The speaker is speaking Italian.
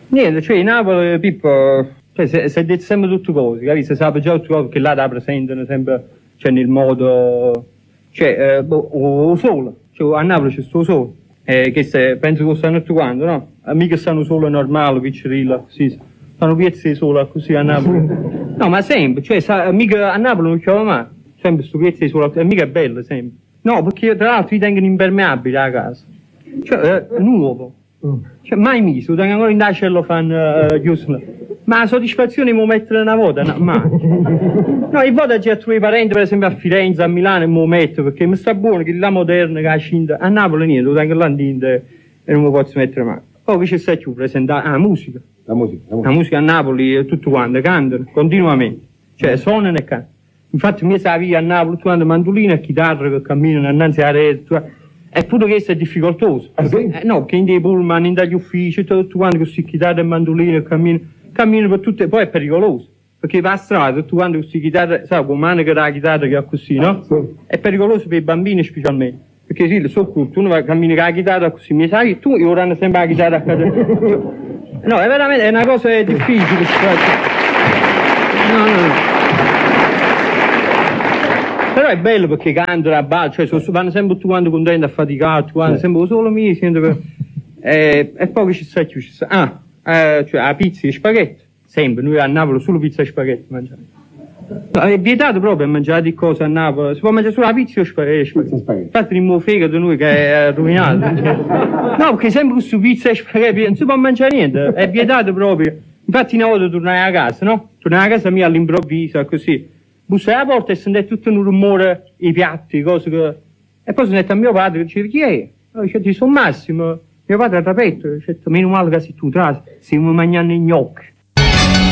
Niente, cioè in Napoli, Pippo, cioè, si è detto sempre tutte cose, capisci? Si sa già tutte cose che là la presentano sempre, cioè nel modo, cioè, o sole, cioè a Napoli c'è sto sole, che se, penso che stanno tutti quanti, no? Mica stanno solo normale, piccerilla, così, stanno piezze di sole così a Napoli. No, ma sempre, cioè, mica a Napoli non c'è mai, sempre sto piezze di sole, mica è bello, sempre. No, perché tra l'altro li tengono impermeabili a casa, cioè, nuovo. Cioè, mai miso, tengo ancora in dace lo fanno chiuso. Ma la soddisfazione mi mettere una volta, no, mai. No, il voto c'è a trovare i parenti, per esempio a Firenze, a Milano, e mi metto, perché mi sta buono che la moderna, che la cinta, a Napoli niente, lo tengo là in e non mi posso mettere mai. Poi che c'è più presentare? La musica. La musica a Napoli, tutti quanti cantano, continuamente. Cioè, suonano e cantano. Infatti, mi sa via a Napoli, tutti quanti mandolina e chitarra che camminano innanzi alla rete. Eppure questo è difficoltoso. Ah, sì? No, che in dei pullman, in dagli uffici, tutti quanti con chitarre e mandoline camminano per tutte, poi è pericoloso. Perché va a strada, tutti quanti con chitarre, sai, con mano che la chitarra che ha così, no? Sì. È pericoloso per i bambini specialmente. Perché sì, le so curto, uno va a camminare con la chitarra così, mi sai, tu ora hanno sempre la chitarra a casa. No, è veramente, è una cosa difficile. No. Però è bello perché cantano a ballo, cioè vanno sempre tutti quanti contenti, affaticati, sempre solo mi sento che... e poi che ci sta più, cioè la pizza e spaghetti, sempre, noi a Napoli solo pizza e spaghetti mangiamo. No, è vietato proprio mangiare di cose a Napoli, si può mangiare solo la pizza e spaghetti. Infatti il mio fegato noi che è rovinato. No, perché sempre questo pizza e spaghetti non si può mangiare niente, è vietato proprio. Infatti una volta tornai a casa, no? Tornai a casa mia all'improvviso, così. Bussai alla porta e sentì tutto un rumore, i piatti, cose che... E poi sono detto a mio padre, dice, chi è? Dice, sono Massimo. Mio padre ha rapetto, dice, meno male che sei tu, stiamo mangiando i gnocchi.